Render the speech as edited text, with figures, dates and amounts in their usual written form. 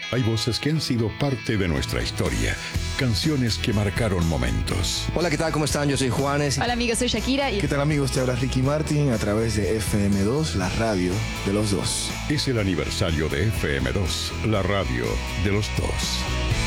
Hay voces que han sido parte de nuestra historia, canciones que marcaron momentos. Hola, ¿qué tal? ¿Cómo están? Yo soy Juanes. Hola amigos, soy Shakira. ¿Qué tal amigos? Te habla Ricky Martin a través de FM2, la radio de los dos. Es el aniversario de FM2, la radio de los dos.